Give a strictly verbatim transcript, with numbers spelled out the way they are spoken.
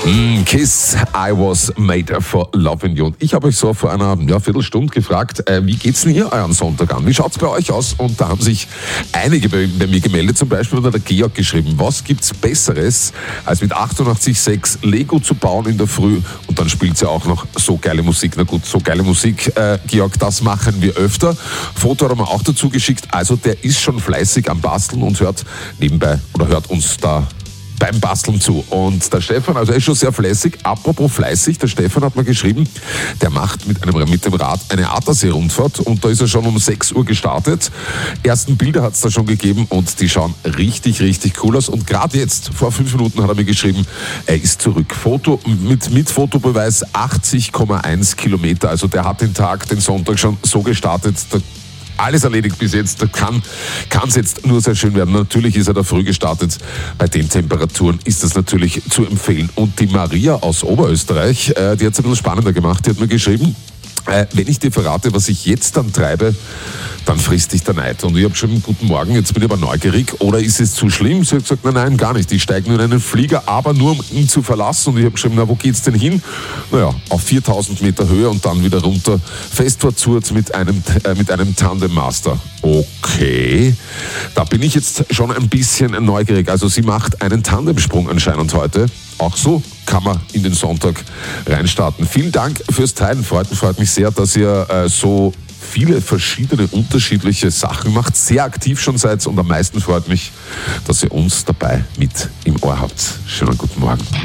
Mm, Kiss, I was made for loving you. Und ich habe euch so vor einer ja, Viertelstunde gefragt, äh, wie geht's denn hier euren Sonntag an? Wie schaut's bei euch aus? Und da haben sich einige bei, bei mir gemeldet, zum Beispiel unter der Georg geschrieben, was gibt's Besseres, als mit achtundachtzig Komma sechs Lego zu bauen in der Früh und dann spielt sie auch noch so geile Musik. Na gut, so geile Musik, äh, Georg, das machen wir öfter. Foto hat er mir auch dazu geschickt, also der ist schon fleißig am Basteln und hört nebenbei oder hört uns da beim Basteln zu. Und der Stefan, also er ist schon sehr fleißig. Apropos fleißig, der Stefan hat mir geschrieben, der macht mit, einem, mit dem Rad eine Attersee-Rundfahrt und da ist er schon um sechs Uhr gestartet. Ersten Bilder hat es da schon gegeben und die schauen richtig, richtig cool aus. Und gerade jetzt, vor fünf Minuten hat er mir geschrieben, er ist zurück. Foto mit, mit Fotobeweis achtzig Komma eins Kilometer. Also der hat den Tag, den Sonntag schon so gestartet, da alles erledigt bis jetzt, da kann es jetzt nur sehr schön werden. Natürlich ist er da früh gestartet. Bei den Temperaturen ist das natürlich zu empfehlen. Und die Maria aus Oberösterreich, äh, die hat es ein bisschen spannender gemacht. Die hat mir geschrieben, äh, wenn ich dir verrate, was ich jetzt dann treibe, dann frisst dich der Neid. Und ich habe schon guten Morgen, jetzt bin ich aber neugierig. Oder ist es zu schlimm? Sie hat gesagt, nein, nein, gar nicht. Ich steige nur in einen Flieger, aber nur um ihn zu verlassen. Und ich habe geschrieben, na, wo geht's denn hin? Naja, auf viertausend Meter Höhe und dann wieder runter. Festverzurrt mit einem, äh, mit einem Tandem Master. Okay, da bin ich jetzt schon ein bisschen neugierig. Also sie macht einen Tandemsprung anscheinend heute. Auch so kann man in den Sonntag reinstarten. Vielen Dank fürs Teilen. Freut, freut mich sehr, dass ihr äh, so viele verschiedene unterschiedliche Sachen macht, sehr aktiv schon seid und am meisten freut mich, dass ihr uns dabei mit im Ohr habt. Schönen guten Morgen.